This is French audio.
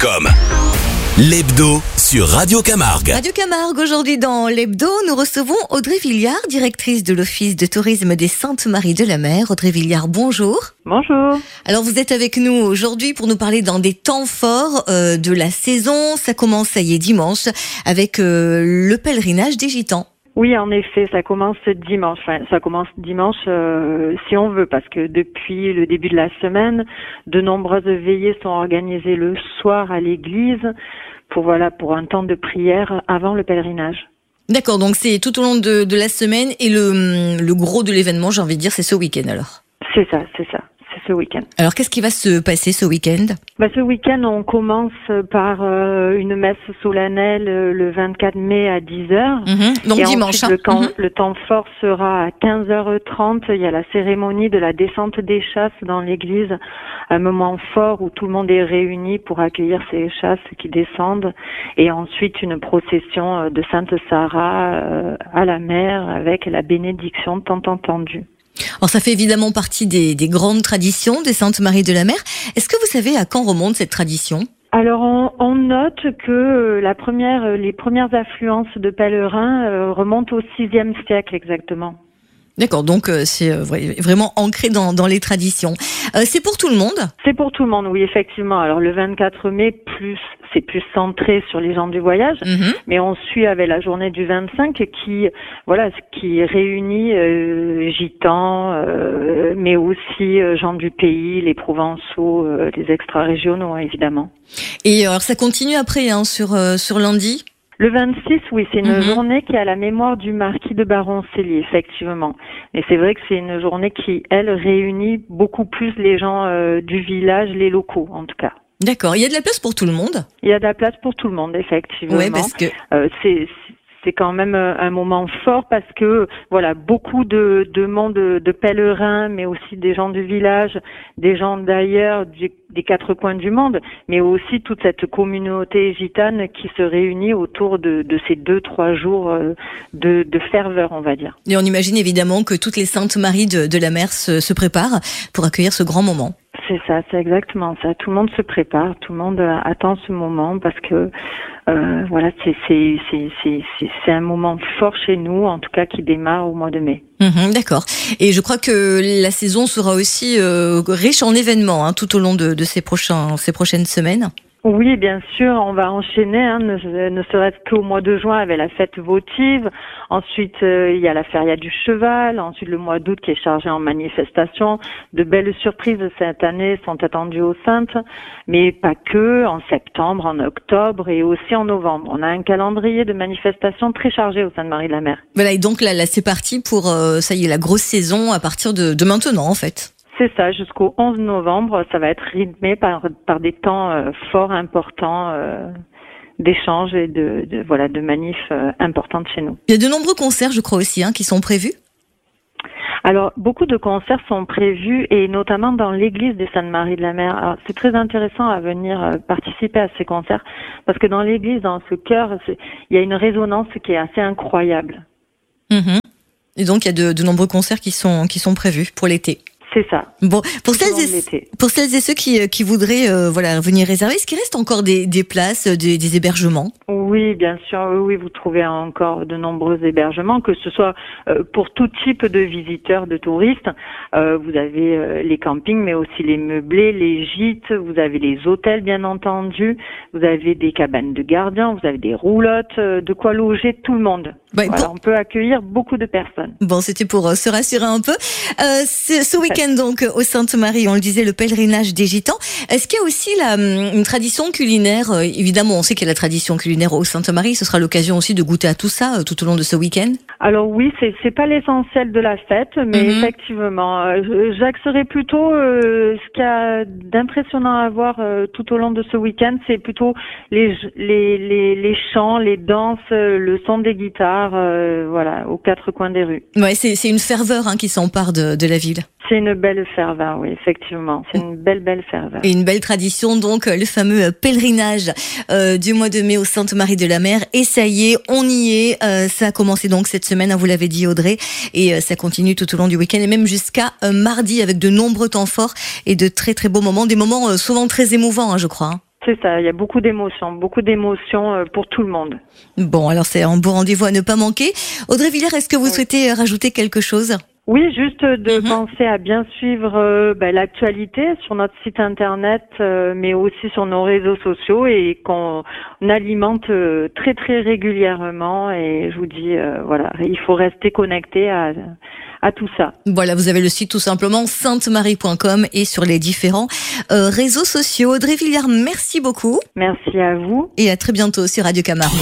radiocamamargue.com. L'hebdo sur Radio Camargue. Radio Camargue, aujourd'hui dans l'hebdo, nous recevons Audrey Villard, directrice de l'Office de tourisme des Saintes-Maries de la Mer. Audrey Villard, bonjour. Bonjour. Alors vous êtes avec nous aujourd'hui pour nous parler dans des temps forts de la saison. Ça commence, ça y est, dimanche, avec le pèlerinage des Gitans. Oui, en effet, ça commence dimanche. Enfin, ça commence dimanche si on veut, parce que depuis le début de la semaine, de nombreuses veillées sont organisées le soir à l'église pour un temps de prière avant le pèlerinage. D'accord, donc c'est tout au long de la semaine et le gros de l'événement, j'ai envie de dire, c'est ce week-end alors. C'est ça. C'est ce week-end. Alors qu'est-ce qui va se passer ce week-end ? Ce week-end, on commence par une messe solennelle le 24 mai à 10h. Donc et dimanche. Ensuite, le temps fort sera à 15h30. Il y a la cérémonie de la descente des chasses dans l'église, un moment fort où tout le monde est réuni pour accueillir ces chasses qui descendent. Et ensuite, une procession de Sainte Sarah à la mer avec la bénédiction tant entendue. Alors ça fait évidemment partie des grandes traditions des Saintes-Maries de la Mer. Est-ce que vous savez à quand remonte cette tradition ? Alors on note que les premières affluences de pèlerins remontent au VIe siècle exactement. D'accord, donc c'est vraiment ancré dans les traditions. C'est pour tout le monde ? C'est pour tout le monde, oui, effectivement. Alors le 24 mai, c'est plus centré sur les gens du voyage, mais on suit avec la journée du 25 qui réunit gitans, mais aussi gens du pays, les provençaux, les extra-régionaux, évidemment. Et alors ça continue après sur lundi ? Le 26, oui, c'est une journée qui a la mémoire du marquis de Baroncellier, effectivement. Et c'est vrai que c'est une journée qui, elle, réunit beaucoup plus les gens du village, les locaux, en tout cas. D'accord. Il y a de la place pour tout le monde ? Il y a de la place pour tout le monde, effectivement. Oui, parce que... c'est quand même un moment fort parce que beaucoup de monde, de pèlerins, mais aussi des gens du village, des gens d'ailleurs, des quatre coins du monde, mais aussi toute cette communauté gitane qui se réunit autour de ces 2-3 jours de ferveur, on va dire. Et on imagine évidemment que toutes les Saintes Maries de la Mer se préparent pour accueillir ce grand moment. C'est ça, c'est exactement ça. Tout le monde se prépare, tout le monde attend ce moment parce que c'est un moment fort chez nous, en tout cas qui démarre au mois de mai. D'accord. Et je crois que la saison sera aussi riche en événements tout au long de ces prochaines semaines. Oui, bien sûr, on va enchaîner, ne serait-ce qu'au mois de juin avec la fête votive. Ensuite, il y a la feria du cheval. Ensuite, le mois d'août qui est chargé en manifestations. De belles surprises cette année sont attendues aux Saintes, mais pas que, en septembre, en octobre et aussi en novembre. On a un calendrier de manifestations très chargé aux Saintes-Maries de la Mer. Voilà, et donc là c'est parti pour, ça y est, la grosse saison à partir de maintenant, en fait. C'est ça, jusqu'au 11 novembre, ça va être rythmé par des temps forts, importants, d'échanges et de manifs importantes chez nous. Il y a de nombreux concerts, je crois aussi, qui sont prévus. Alors, beaucoup de concerts sont prévus et notamment dans l'église des Saintes-Maries de la Mer. Alors, c'est très intéressant à venir participer à ces concerts parce que dans l'église, dans ce chœur, il y a une résonance qui est assez incroyable. Et donc, il y a de nombreux concerts qui sont prévus pour l'été. C'est ça. Bon, pour celles et ceux qui voudraient venir réserver, est-ce qu'il reste encore des places, des hébergements ? Oui, bien sûr. Oui, vous trouvez encore de nombreux hébergements, que ce soit pour tout type de visiteurs, de touristes. Vous avez les campings, mais aussi les meublés, les gîtes. Vous avez les hôtels, bien entendu. Vous avez des cabanes de gardiens. Vous avez des roulottes. De quoi loger tout le monde. On peut accueillir beaucoup de personnes. Bon, c'était pour se rassurer un peu. Ce week-end, donc, aux Saintes-Maries, on le disait, le pèlerinage des Gitans. Est-ce qu'il y a aussi une tradition culinaire ? Évidemment, on sait qu'il y a la tradition culinaire aux Saintes-Maries. Ce sera l'occasion aussi de goûter à tout ça tout au long de ce week-end. Alors oui, c'est pas l'essentiel de la fête, mais effectivement, j'axerai plutôt ce qu'il y a d'impressionnant à voir tout au long de ce week-end, c'est plutôt les chants, les danses, le son des guitares, aux quatre coins des rues. Ouais, c'est une ferveur qui s'empare de la ville. C'est une belle ferveur, oui, effectivement. C'est une belle ferveur. Et une belle tradition, donc, le fameux pèlerinage du mois de mai aux Saintes-Maries de la Mer. Et ça y est, on y est. Ça a commencé donc cette semaine, vous l'avez dit, Audrey. Et ça continue tout au long du week-end et même jusqu'à mardi avec de nombreux temps forts et de très très beaux moments. Des moments souvent très émouvants, je crois. C'est ça, il y a beaucoup d'émotions pour tout le monde. Bon, alors c'est un bon rendez-vous à ne pas manquer. Audrey Villers, est-ce que vous souhaitez rajouter quelque chose ? Oui, juste de penser à bien suivre l'actualité sur notre site internet, mais aussi sur nos réseaux sociaux et qu'on alimente très très régulièrement. Et je vous dis, voilà, il faut rester connecté à tout ça. Voilà, vous avez le site tout simplement saintemarie.com et sur les différents réseaux sociaux. Audrey Villers, merci beaucoup. Merci à vous. Et à très bientôt sur Radio Camargue.